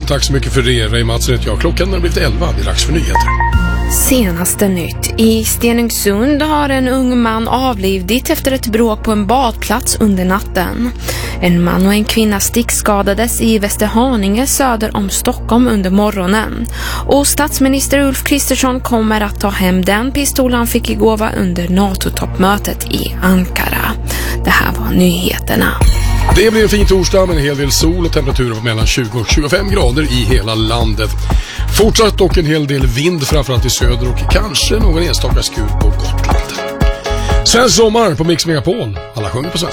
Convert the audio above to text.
tack så mycket för det. Ray Mattsson heter jag. Klockan har blivit 11, det är dags för nyheter. Senaste nytt. I Stenungsund har en ung man avlidit efter ett bråk på en badplats under natten. En man och en kvinna stickskadades i Västerhaninge söder om Stockholm under morgonen. Och statsminister Ulf Kristersson kommer att ta hem den pistol han fick i gåva under NATO-toppmötet i Ankara. Det här var nyheterna. Det blir en fin torsdag med en hel del sol och temperaturer på mellan 20 och 25 grader i hela landet. Fortsatt dock en hel del vind framförallt i söder och kanske någon enstaka skur på Gotland. Svensk sommar på Mix Megapol. Alla sjunger på svenska.